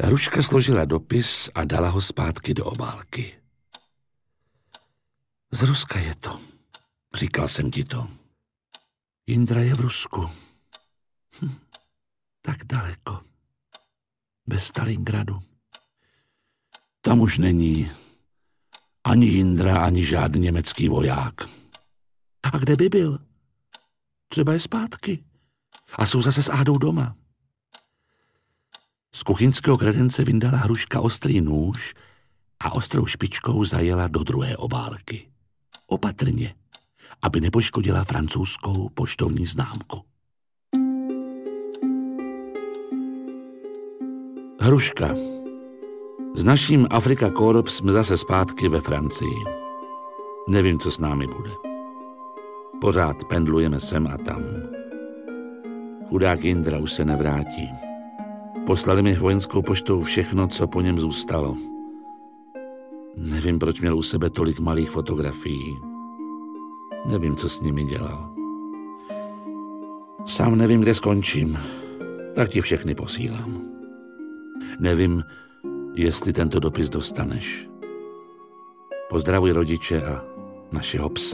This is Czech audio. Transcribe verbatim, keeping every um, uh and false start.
Hruška složila dopis a dala ho zpátky do obálky. Z Ruska je to. Říkal jsem ti to. Jindra je v Rusku. Hm, tak daleko. Bez Stalingradu. Tam už není ani Jindra, ani žádný německý voják. A kde by byl? Třeba je zpátky. A jsou zase s Ádou doma. Z kuchyňského kredence vyndala Hruška ostrý nůž a ostrou špičkou zajela do druhé obálky. Opatrně, aby nepoškodila francouzskou poštovní známku. Hruška. S naším Afrika Corps jsme zase zpátky ve Francii. Nevím, co s námi bude. Pořád pendlujeme sem a tam. Chudák Jindra už se nevrátí. Poslali mi vojenskou poštou všechno, co po něm zůstalo. Nevím, proč měl u sebe tolik malých fotografií. Nevím, co s nimi dělal. Sám nevím, kde skončím. Tak ti všechny posílám. Nevím, jestli tento dopis dostaneš. Pozdravuj rodiče a našeho psa.